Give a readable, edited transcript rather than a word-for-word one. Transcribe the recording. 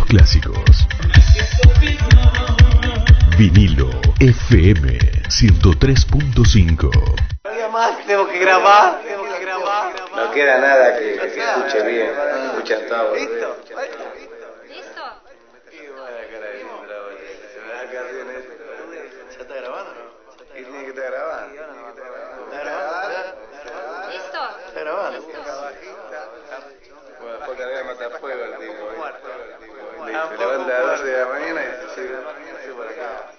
clásicos. Vinilo FM 103.5. Más tengo que grabar. No queda nada que se escuche bien. Escuchan todo. ¿Listo? ¿Listo? ¿Ya está grabando? ¿Qué tiene que estar grabando? ¿Está grabando? ¿Listo? ¿Está grabando? Bueno, después cargar matafuego al tipo. Se levanta a las 12 de la mañana y se sube por acá.